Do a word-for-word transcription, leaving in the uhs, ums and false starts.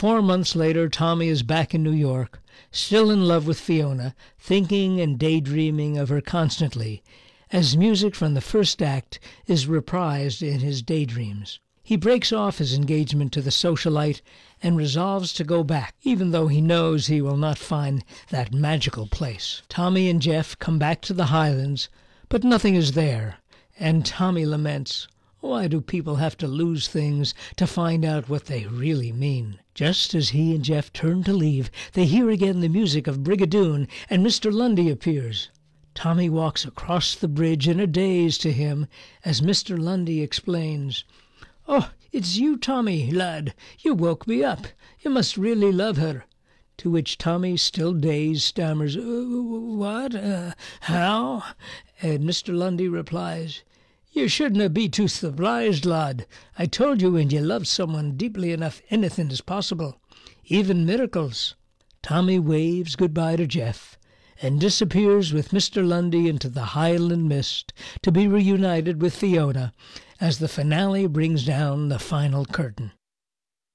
Four months later, Tommy is back in New York, still in love with Fiona, thinking and daydreaming of her constantly, as music from the first act is reprised in his daydreams. He breaks off his engagement to the socialite and resolves to go back, even though he knows he will not find that magical place. Tommy and Jeff come back to the Highlands, but nothing is there, and Tommy laments, "Why do people have to lose things to find out what they really mean?" Just as he and Jeff turn to leave, they hear again the music of Brigadoon, and Mister Lundy appears. Tommy walks across the bridge in a daze to him as Mister Lundy explains, "Oh, it's you, Tommy, lad. You woke me up. You must really love her." To which Tommy, still dazed, stammers, uh, "What? Uh, how?" And Mister Lundy replies, "You shouldn't be too surprised, lad. I told you when you love someone deeply enough, anything is possible, even miracles." Tommy waves goodbye to Jeff and disappears with Mister Lundy into the Highland mist to be reunited with Fiona as the finale brings down the final curtain.